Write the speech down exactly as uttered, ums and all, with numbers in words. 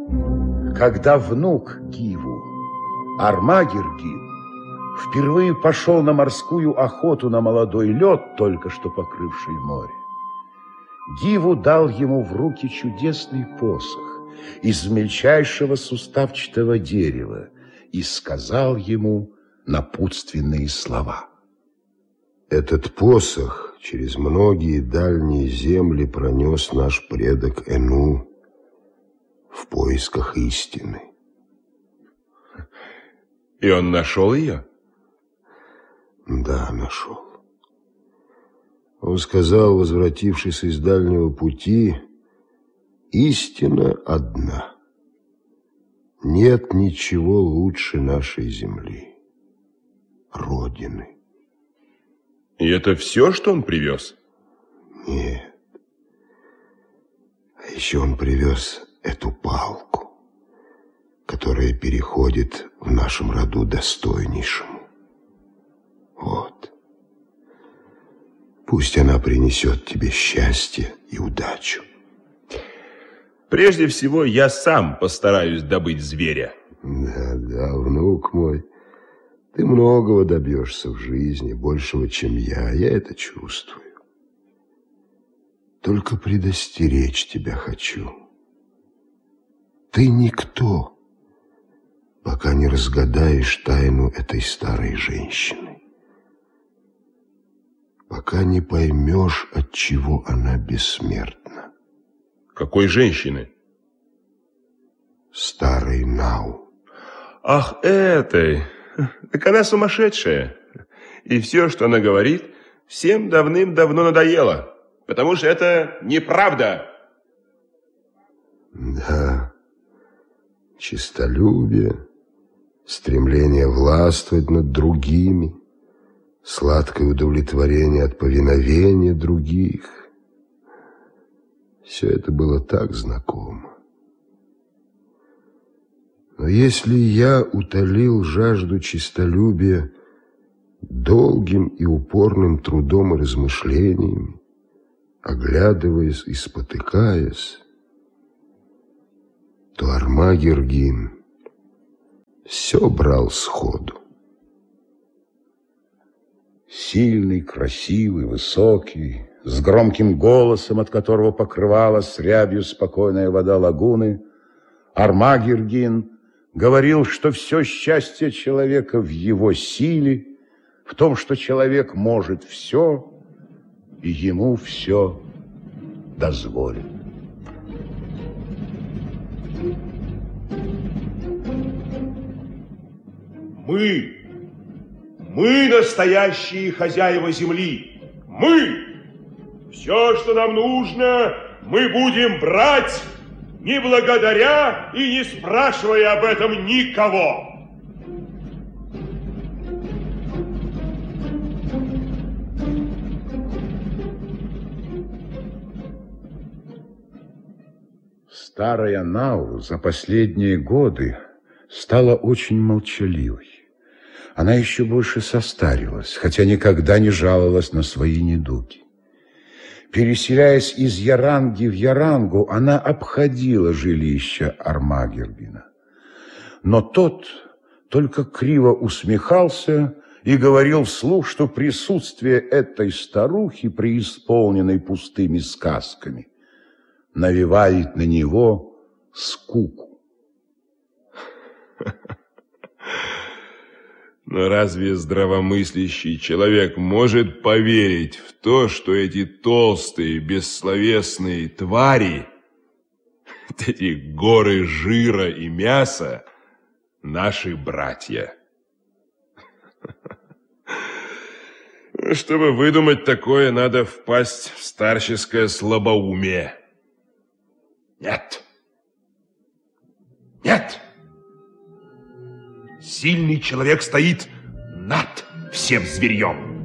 Когда внук Гиву, Армагергин, впервые пошел на морскую охоту на молодой лед, только что покрывший море, Гиву дал ему в руки чудесный посох из мельчайшего суставчатого дерева и сказал ему напутственные слова. Этот посох через многие дальние земли пронес наш предок Эну в поисках истины. И он нашел ее? Да, нашел. Он сказал, возвратившись из дальнего пути, истина одна. Нет ничего лучше нашей земли, Родины. И это все, что он привез? Нет. А еще он привез эту палку, которая переходит в нашем роду достойнейшему. Вот. Пусть она принесет тебе счастье и удачу. Прежде всего, я сам постараюсь добыть зверя. Да, да, внук мой, ты многого добьешься в жизни, большего, чем я, я это чувствую. Только предостеречь тебя хочу. Ты никто, пока не разгадаешь тайну этой старой женщины. Пока не поймешь, от чего она бессмертна. Какой женщины? Старой Нау. Ах, этой. Так она сумасшедшая. И все, что она говорит, всем давным-давно надоело. Потому что это неправда. Да. Честолюбие, стремление властвовать над другими, сладкое удовлетворение от повиновения других. Все это было так знакомо. Но если я утолил жажду честолюбия долгим и упорным трудом и размышлениями, оглядываясь и спотыкаясь, то Армагергин все брал сходу. Сильный, красивый, высокий, с громким голосом, от которого покрывалась рябью спокойная вода лагуны, Армагергин говорил, что все счастье человека в его силе, в том, что человек может все, и ему все дозволено. Мы, мы настоящие хозяева земли. Мы! Все, что нам нужно, мы будем брать, не благодаря и не спрашивая об этом никого. Старая Нау за последние годы стала очень молчаливой. Она еще больше состарилась, хотя никогда не жаловалась на свои недуги. Переселяясь из Яранги в Ярангу, она обходила жилище Армагергина. Но тот только криво усмехался и говорил вслух, что присутствие этой старухи, преисполненной пустыми сказками, навевает на него скуку. Но разве здравомыслящий человек может поверить в то, что эти толстые, бессловесные твари, эти горы жира и мяса, наши братья? Чтобы выдумать такое, надо впасть в старческое слабоумие. Нет. Нет. Сильный человек стоит над всем зверьем.